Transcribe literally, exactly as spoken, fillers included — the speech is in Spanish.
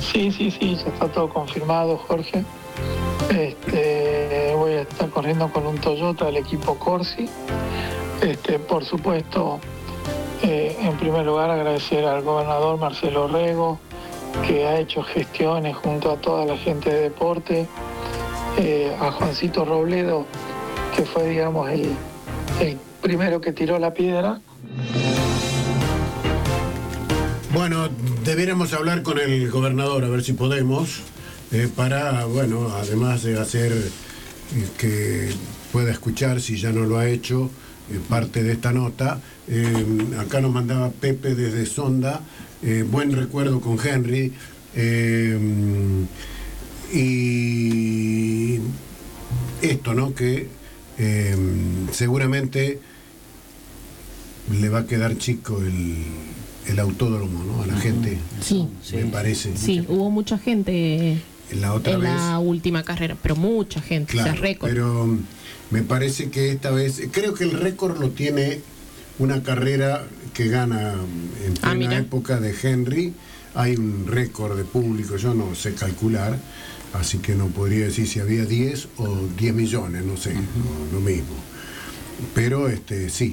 Sí, sí, sí, ya está todo confirmado, Jorge. Este, voy a estar corriendo con un Toyota del equipo Corsi. Este, por supuesto, eh, en primer lugar agradecer al gobernador Marcelo Rego, que ha hecho gestiones junto a toda la gente de deporte, eh, a Juancito Robledo, que fue, digamos, el, el primero que tiró la piedra. Bueno, debiéramos hablar con el gobernador, a ver si podemos, eh, para, bueno, además de hacer eh, que pueda escuchar, si ya no lo ha hecho, eh, parte de esta nota. Eh, acá nos mandaba Pepe desde Sonda, eh, buen recuerdo con Henry, eh, y esto, ¿no? Que eh, seguramente le va a quedar chico el... el autódromo, ¿no? A la gente, sí, me sí, parece. Sí, mucha, hubo mucha gente en la, otra en vez, la última carrera, pero mucha gente, claro, o sea, récord. Pero me parece que esta vez, creo que el récord lo tiene una carrera que gana en plena ah, época de Henry. Hay un récord de público, yo no sé calcular, así que no podría decir si había diez o diez millones, no sé, uh-huh. no, lo mismo. Pero este sí.